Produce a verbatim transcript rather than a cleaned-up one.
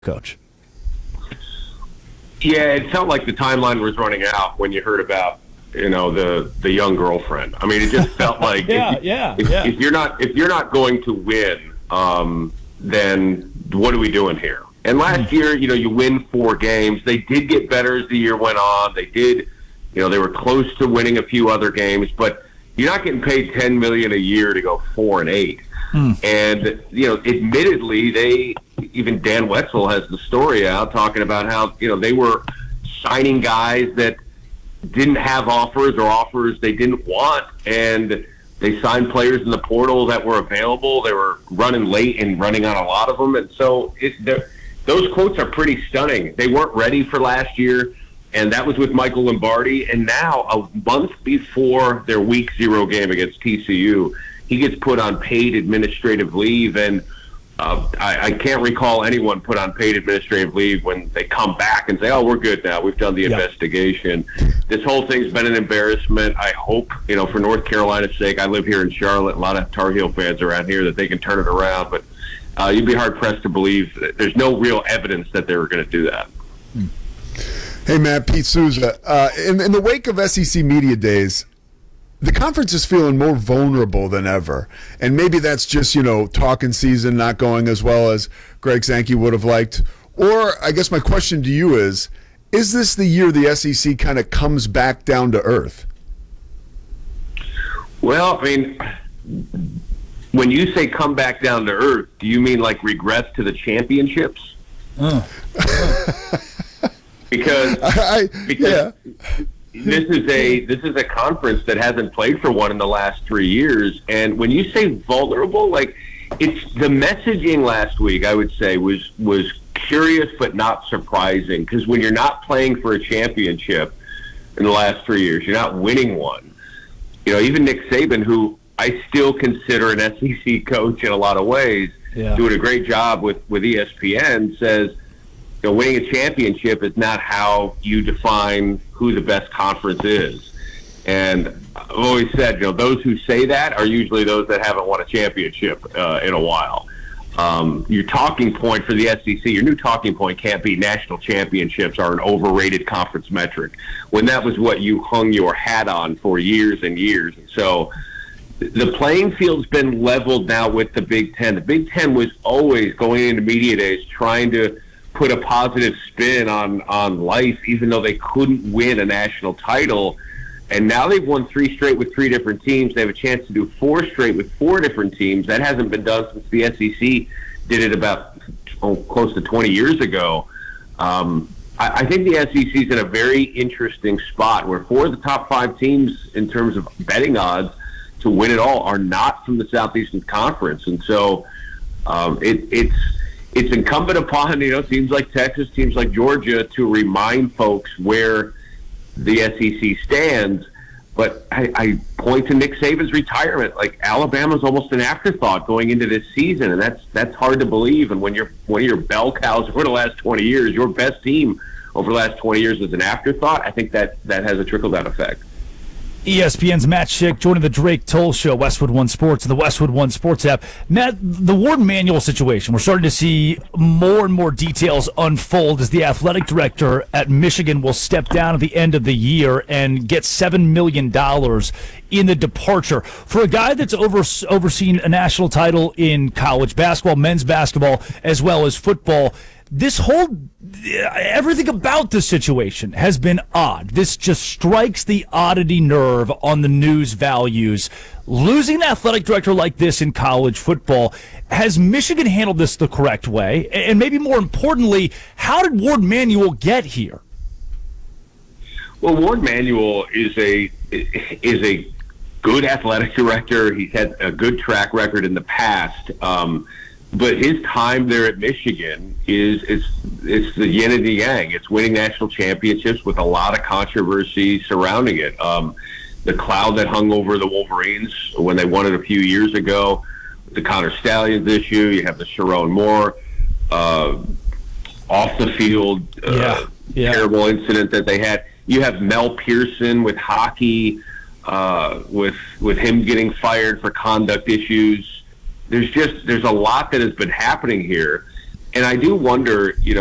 coach. Yeah, it felt like the timeline was running out when you heard about, you know, the the young girlfriend. I mean, it just felt like yeah, if, yeah, if, yeah. if you're not if you're not going to win, um, then what are we doing here? And last mm-hmm. year, you know, you win four games. They did get better as the year went on. They did, you know, they were close to winning a few other games, but you're not getting paid ten million dollars a year to go four and eight. Mm. And, you know, admittedly, they, even Dan Wetzel has the story out talking about how, you know, they were signing guys that didn't have offers or offers they didn't want. And they signed players in the portal that were available. They were running late and running on a lot of them. And so it, those quotes are pretty stunning. They weren't ready for last year. And that was with Michael Lombardi. And now, a month before their week zero game against T C U, he gets put on paid administrative leave. And uh, I, I can't recall anyone put on paid administrative leave when they come back and say, oh, we're good now. We've done the yep. investigation. This whole thing's been an embarrassment. I hope, you know, for North Carolina's sake, I live here in Charlotte. A lot of Tar Heel fans around here, that they can turn it around. But uh, you'd be hard-pressed to believe that there's no real evidence that they were going to do that. Hmm. Hey, Matt, Pete Souza. Uh, in, in the wake of S E C Media Days, the conference is feeling more vulnerable than ever. And maybe that's just, you know, talking season not going as well as Greg Sankey would have liked. Or I guess my question to you is, is this the year the S E C kind of comes back down to earth? Well, I mean, when you say come back down to earth, do you mean like regress to the championships? Uh. Because, I, because yeah. this is a this is a conference that hasn't played for one in the last three years. And when you say vulnerable, like, it's the messaging last week, I would say, was was curious but not surprising. Because when you're not playing for a championship in the last three years, you're not winning one. You know, even Nick Saban, who I still consider an S E C coach in a lot of ways, yeah. doing a great job with, with E S P N, says, you know, winning a championship is not how you define who the best conference is. And I've always said, you know, those who say that are usually those that haven't won a championship uh, in a while. Um, your talking point for the S E C, your new talking point can't be national championships are an overrated conference metric, when that was what you hung your hat on for years and years. And so the playing field's been leveled now with the Big Ten. The Big Ten was always going into media days trying to put a positive spin on, on life, even though they couldn't win a national title. And now they've won three straight with three different teams. They have a chance to do four straight with four different teams. That hasn't been done since the S E C did it about oh, close to twenty years ago. Um, I, I think the S E C is in a very interesting spot where four of the top five teams in terms of betting odds to win it all are not from the Southeastern Conference. And so um, it, it's it's incumbent upon, you know, teams like Texas, teams like Georgia to remind folks where the S E C stands. But I, I point to Nick Saban's retirement. Like, Alabama's almost an afterthought going into this season, and that's that's hard to believe. And when you're one of your bell cows over the last twenty years, your best team over the last twenty years is an afterthought, I think that that has a trickle-down effect. E S P N's Matt Schick joining the Drake Toll Show, Westwood One Sports, and the Westwood One Sports app. Matt, the Warde Manuel situation, we're starting to see more and more details unfold as the athletic director at Michigan will step down at the end of the year and get seven million dollars in the departure. For a guy that's over, overseen a national title in college basketball, men's basketball, as well as football, this whole, everything about this situation has been odd. This just strikes the oddity nerve on the news values. Losing an athletic director like this in college football, has Michigan handled this the correct way? And maybe more importantly, how did Warde Manuel get here? Well, Warde Manuel is a is a good athletic director. He's had a good track record in the past. Um, But his time there at Michigan is it's it's the yin and the yang. It's winning national championships with a lot of controversy surrounding it. Um, the cloud that hung over the Wolverines when they won it a few years ago, the Connor Stallions issue. You have the Sharon Moore uh, off the field uh, yeah. Yeah. terrible incident that they had. You have Mel Pearson with hockey, uh, with with him getting fired for conduct issues. There's just there's a lot that has been happening here, and I do wonder, you know.